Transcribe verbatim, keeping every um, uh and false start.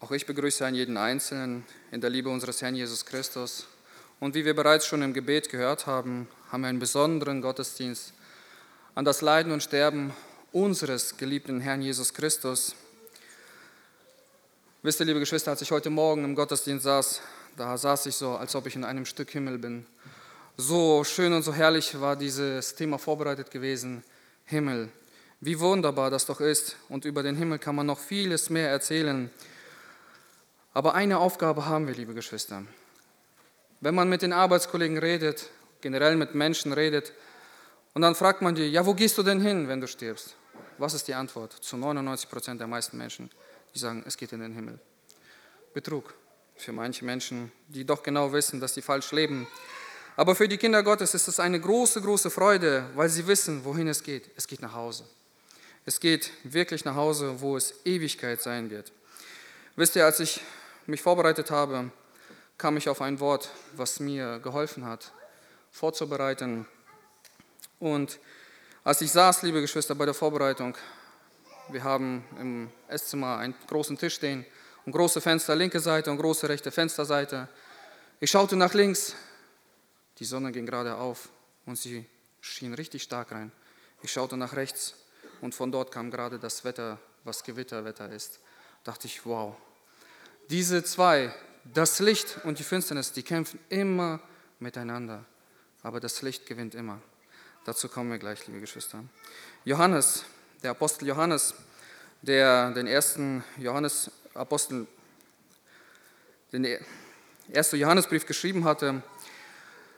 Auch ich begrüße einen jeden Einzelnen in der Liebe unseres Herrn Jesus Christus. Und wie wir bereits schon im Gebet gehört haben, haben wir einen besonderen Gottesdienst an das Leiden und Sterben unseres geliebten Herrn Jesus Christus. Wisst ihr, liebe Geschwister, als ich heute Morgen im Gottesdienst saß, da saß ich so, als ob ich in einem Stück Himmel bin. So schön und so herrlich war dieses Thema vorbereitet gewesen, Himmel. Wie wunderbar das doch ist, und über den Himmel kann man noch vieles mehr erzählen. Aber eine Aufgabe haben wir, liebe Geschwister. Wenn man mit den Arbeitskollegen redet, generell mit Menschen redet, und dann fragt man die, ja, wo gehst du denn hin, wenn du stirbst? Was ist die Antwort? Zu neunundneunzig Prozent der meisten Menschen, die sagen, es geht in den Himmel. Betrug für manche Menschen, die doch genau wissen, dass sie falsch leben. Aber für die Kinder Gottes ist es eine große, große Freude, weil sie wissen, wohin es geht. Es geht nach Hause. Es geht wirklich nach Hause, wo es Ewigkeit sein wird. Wisst ihr, als ich mich vorbereitet habe, kam ich auf ein Wort, was mir geholfen hat, vorzubereiten. Und als ich saß, liebe Geschwister, bei der Vorbereitung, wir haben im Esszimmer einen großen Tisch stehen und große Fenster, linke Seite und große rechte Fensterseite. Ich schaute nach links, die Sonne ging gerade auf und sie schien richtig stark rein. Ich schaute nach rechts und von dort kam gerade das Wetter, was Gewitterwetter ist. Da dachte ich, wow, diese zwei, das Licht und die Finsternis, die kämpfen immer miteinander, aber das Licht gewinnt immer. Dazu kommen wir gleich, liebe Geschwister. Johannes, der Apostel Johannes, der den ersten Johannes Apostel, den ersten Johannesbrief geschrieben hatte,